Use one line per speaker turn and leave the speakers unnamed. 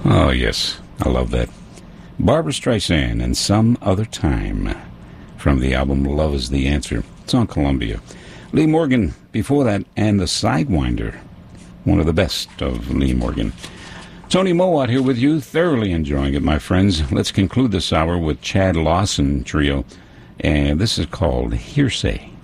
Oh, yes. I love that. Barbra Streisand and Some Other Time from the album Love is the Answer. It's on Columbia. Lee Morgan before that, and The Sidewinder, one of the best of Lee Morgan. Tony Mowat here with you, thoroughly enjoying it, my friends. Let's conclude this hour with Chad Lawson Trio, and this is called Hearsay.